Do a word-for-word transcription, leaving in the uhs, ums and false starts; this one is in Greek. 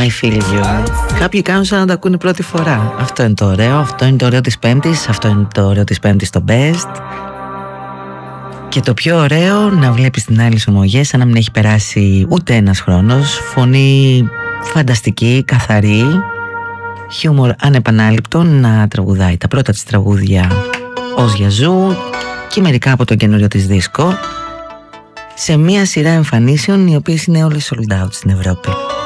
I feel you. Κάποιοι κάνουν σαν να τα ακούνε πρώτη φορά. Αυτό είναι το ωραίο, αυτό είναι το ωραίο της Πέμπτης, αυτό είναι το ωραίο της Πέμπτης στο Best. Και το πιο ωραίο, να βλέπεις την άλλη ομογές σαν να μην έχει περάσει ούτε ένας χρόνος. Φωνή φανταστική, καθαρή, χιούμορ ανεπανάληπτο, να τραγουδάει τα πρώτα της τραγούδια ως Γιαζού και μερικά από το καινούριο της δίσκο, σε μια σειρά εμφανίσεων οι οποίες είναι όλες sold out στην Ευρώπη.